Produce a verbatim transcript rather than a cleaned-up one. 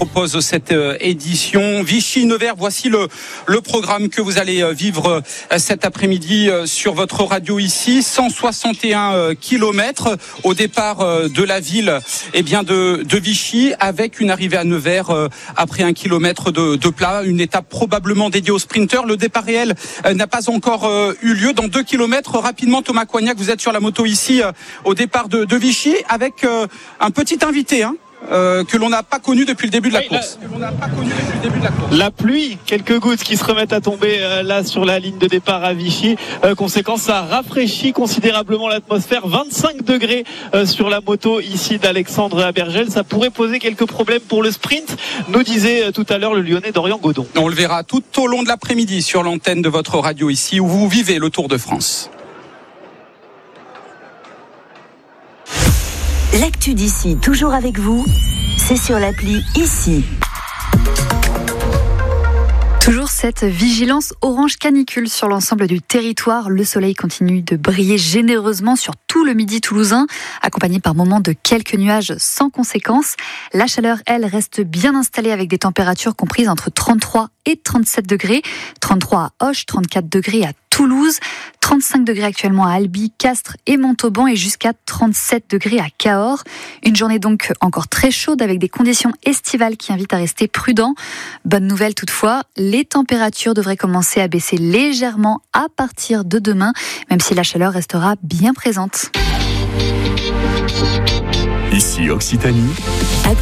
propose cette euh, édition. Vichy-Nevers, voici le, le programme que vous allez euh, vivre euh, cet après-midi euh, sur votre radio ici. cent soixante et un euh, kilomètres au départ euh, de la ville eh bien de, de Vichy, avec une arrivée à Nevers euh, après un kilomètre de, de plat. Une étape probablement dédiée aux sprinteurs. Le départ réel euh, n'a pas encore euh, eu lieu. Dans deux kilomètres, rapidement, Thomas Coignac, vous êtes sur la moto ici euh, au départ de, de Vichy avec euh, un petit invité, hein. Euh, que l'on n'a pas connu depuis le début de la oui, course. La... Que l'on n'a pas connu depuis le début de la course. La pluie, quelques gouttes qui se remettent à tomber euh, là sur la ligne de départ à Vichy. Euh, conséquence, ça rafraîchit considérablement l'atmosphère. vingt-cinq degrés euh, sur la moto ici d'Alexandre Abergel. Ça pourrait poser quelques problèmes pour le sprint, nous disait euh, tout à l'heure le Lyonnais Dorian Godon. On le verra tout au long de l'après-midi sur l'antenne de votre radio ici où vous vivez le Tour de France. L'actu d'ici, toujours avec vous, c'est sur l'appli ici. Toujours cette vigilance orange canicule sur l'ensemble du territoire. Le soleil continue de briller généreusement sur tout le midi toulousain, accompagné par moments de quelques nuages sans conséquence. La chaleur, elle, reste bien installée avec des températures comprises entre trente-trois et trente-sept degrés. trente-trois à Auch, trente-quatre degrés à Toulouse, trente-cinq degrés actuellement à Albi, Castres et Montauban et jusqu'à trente-sept degrés à Cahors. Une journée donc encore très chaude avec des conditions estivales qui invitent à rester prudent. Bonne nouvelle toutefois, les températures devraient commencer à baisser légèrement à partir de demain, même si la chaleur restera bien présente. Ici Occitanie.